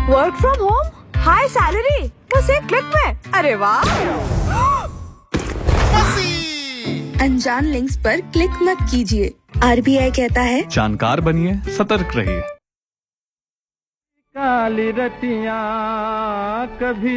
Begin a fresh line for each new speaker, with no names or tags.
Work from home, high salary, बस एक click में। अरे वाह!
अनजान लिंक्स पर क्लिक मत कीजिए। RBI कहता है
जानकार बनिए, सतर्क रहिए।
काली रतियां कभी